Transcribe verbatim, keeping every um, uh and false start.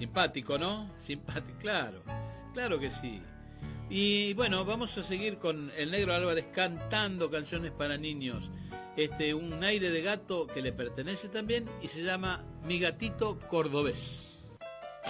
Simpático, ¿no? Simpático, claro. Claro que sí. Y bueno, vamos a seguir con el Negro Álvarez cantando canciones para niños. Este, un aire de gato que le pertenece también y se llama Mi Gatito Cordobés.